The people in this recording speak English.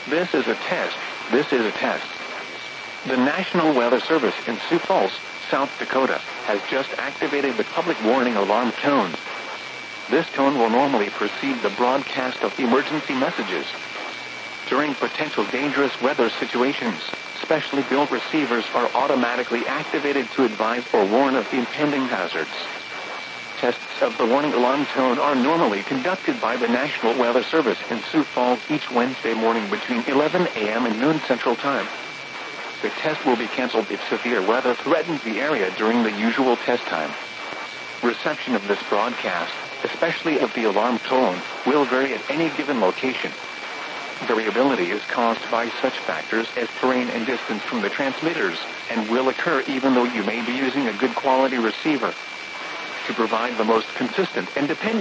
This is a test. This is a test. The National Weather Service in Sioux Falls, South Dakota, has just activated the public warning alarm tone. This tone will normally precede the broadcast of emergency messages. During potential dangerous weather situations, specially built receivers are automatically activated to advise or warn of impending hazards. Tests of the warning alarm tone are normally conducted by the National Weather Service in Sioux Falls each Wednesday morning between 11 a.m. and noon Central Time. The test will be canceled if severe weather threatens the area during the usual test time. Reception of this broadcast, especially of the alarm tone, will vary at any given location. Variability is caused by such factors as terrain and distance from the transmitters, and will occur even though you may be using a good quality receiver. To provide the most consistent and dependable